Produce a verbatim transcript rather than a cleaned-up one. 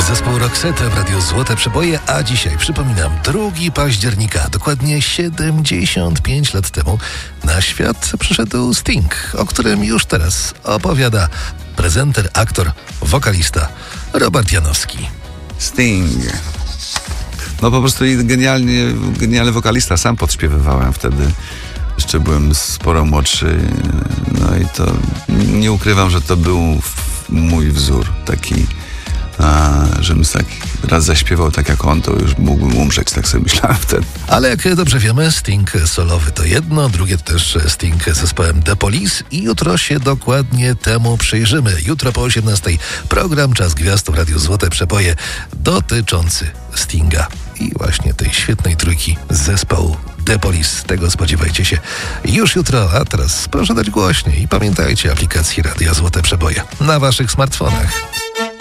Zespół Roxette w Radiu Złote Przeboje, a dzisiaj, przypominam, drugiego października, dokładnie siedemdziesiąt pięć lat temu, na świat przyszedł Sting, o którym już teraz opowiada prezenter, aktor, wokalista Robert Janowski. Sting. No po prostu genialnie, genialny wokalista. Sam podśpiewywałem wtedy. Jeszcze byłem sporo młodszy. No i to nie ukrywam, że to był mój wzór. Taki, a, żebym tak raz zaśpiewał tak jak on, to już mógłbym umrzeć, tak sobie myślałem wtedy. Ale jak dobrze wiemy, Sting solowy to jedno, drugie to też Sting z zespołem The Police i jutro się dokładnie temu przyjrzymy. Jutro po osiemnastej program Czas Gwiazd w Radiu Złote Przeboje dotyczący Stinga i właśnie tej świetnej trójki z zespołu The Police. Tego spodziewajcie się już jutro, a teraz proszę dać głośniej i pamiętajcie aplikacji Radia Złote Przeboje na waszych smartfonach.